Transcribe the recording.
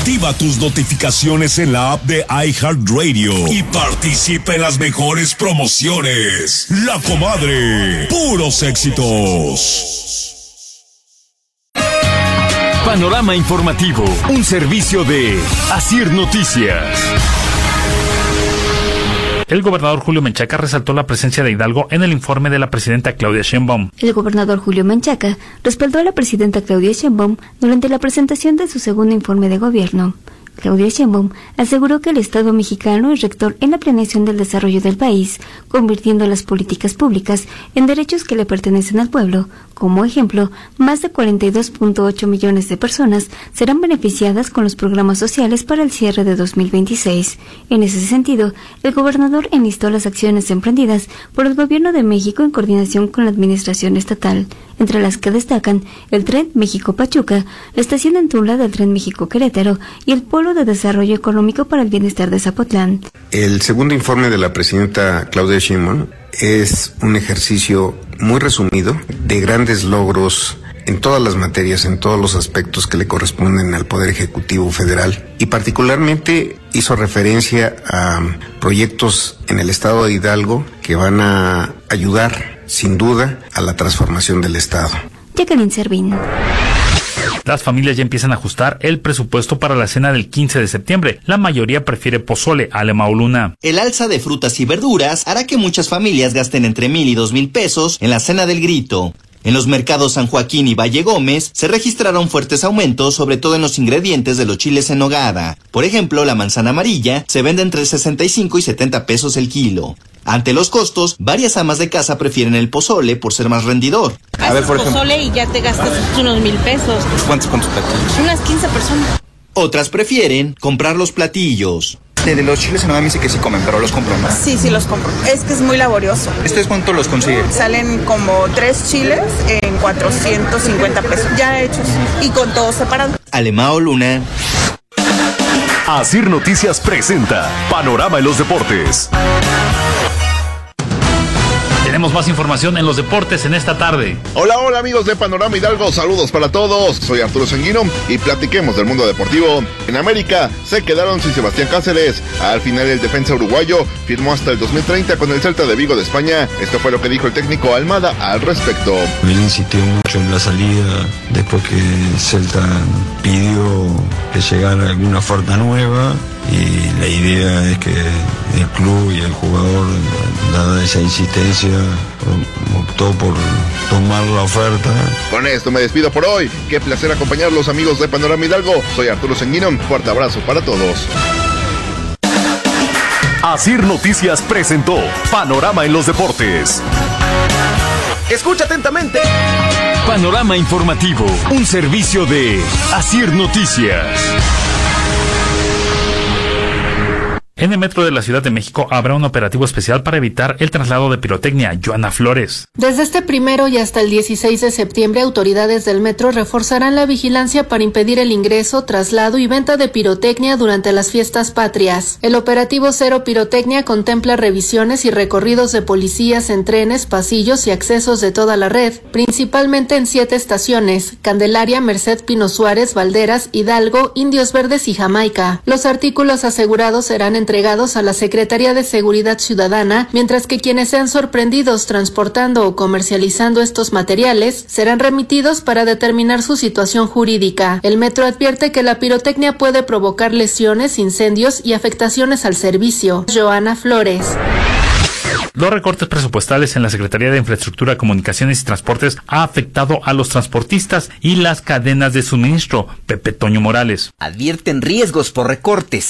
Activa tus notificaciones en la app de iHeartRadio y participa en las mejores promociones. La Comadre, puros éxitos. Panorama informativo, un servicio de Asir Noticias. El gobernador Julio Menchaca resaltó la presencia de Hidalgo en el informe de la presidenta Claudia Sheinbaum. El gobernador Julio Menchaca respaldó a la presidenta Claudia Sheinbaum durante la presentación de su segundo informe de gobierno. Claudia Sheinbaum aseguró que el Estado mexicano es rector en la planeación del desarrollo del país, convirtiendo las políticas públicas en derechos que le pertenecen al pueblo. Como ejemplo, más de 42.8 millones de personas serán beneficiadas con los programas sociales para el cierre de 2026. En ese sentido, el gobernador enlistó las acciones emprendidas por el Gobierno de México en coordinación con la Administración Estatal, entre las que destacan el Tren México-Pachuca, la estación en Tula del Tren México-Querétaro y el Polo de Desarrollo Económico para el Bienestar de Zapotlán. El segundo informe de la presidenta Claudia Sheinbaum es un ejercicio muy resumido de grandes logros en todas las materias, en todos los aspectos que le corresponden al Poder Ejecutivo Federal, y particularmente hizo referencia a proyectos en el estado de Hidalgo que van a ayudar, sin duda, a la transformación del estado. Jacqueline Servín. Las familias ya empiezan a ajustar el presupuesto para la cena del 15 de septiembre. La mayoría prefiere pozole, Alemao Luna. El alza de frutas y verduras hará que muchas familias gasten entre 1,000 y 2,000 pesos en la cena del grito. En los mercados San Joaquín y Valle Gómez se registraron fuertes aumentos, sobre todo en los ingredientes de los chiles en nogada. Por ejemplo, la manzana amarilla se vende entre 65 y 70 pesos el kilo. Ante los costos, varias amas de casa prefieren el pozole por ser más rendidor. A ver, por ejemplo, pozole y ya te gastas unos 1,000 pesos. ¿Cuántos platillos? Unas 15 personas. Otras prefieren comprar los platillos. De los chiles en nogada me dice que sí comen, pero los compro, ¿no? Sí, los compro. Es que es muy laborioso. ¿Ustedes cuánto los consiguen? Salen como 3 chiles en 450 pesos, ya hechos. Y con todo separado. Alemao Luna. Asir Noticias presenta Panorama en los Deportes. Tenemos más información en los deportes en esta tarde. Hola amigos de Panorama Hidalgo, saludos para todos. Soy Arturo Sanguino y platiquemos del mundo deportivo. En América se quedaron sin Sebastián Cáceres. Al final el defensa uruguayo firmó hasta el 2030 con el Celta de Vigo de España. Esto fue lo que dijo el técnico Almada al respecto. Él insistió mucho en la salida después que Celta pidió que llegara alguna oferta nueva. Y la idea es que el club y el jugador, dada esa insistencia, optó por tomar la oferta. Con esto me despido por hoy. Qué placer acompañarlos, amigos de Panorama Hidalgo. Soy Arturo Sanguino. Fuerte abrazo para todos. Asir Noticias presentó Panorama en los Deportes. Escucha atentamente. Panorama informativo, un servicio de Asir Noticias. En el metro de la Ciudad de México habrá un operativo especial para evitar el traslado de pirotecnia. Joana Flores. Desde este 1 y hasta el 16 de septiembre, autoridades del metro reforzarán la vigilancia para impedir el ingreso, traslado y venta de pirotecnia durante las fiestas patrias. El operativo Cero Pirotecnia contempla revisiones y recorridos de policías en trenes, pasillos y accesos de toda la red, principalmente en 7 estaciones: Candelaria, Merced, Pino Suárez, Valderas, Hidalgo, Indios Verdes y Jamaica. Los artículos asegurados serán entregados a la Secretaría de Seguridad Ciudadana, mientras que quienes sean sorprendidos transportando o comercializando estos materiales serán remitidos para determinar su situación jurídica. El metro advierte que la pirotecnia puede provocar lesiones, incendios y afectaciones al servicio. Joana Flores. Los recortes presupuestales en la Secretaría de Infraestructura, Comunicaciones y Transportes ha afectado a los transportistas y las cadenas de suministro. Pepe Toño Morales. Advierten riesgos por recortes.